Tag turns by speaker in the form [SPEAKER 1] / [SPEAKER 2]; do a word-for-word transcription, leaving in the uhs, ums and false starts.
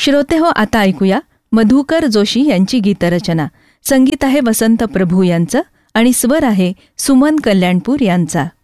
[SPEAKER 1] श्रोते हो, आता ऐकूया मधुकर जोशी यांची गीतरचना. संगीत आहे वसंत प्रभू यांचं आणि स्वर आहे सुमन कल्याणपूर यांचा.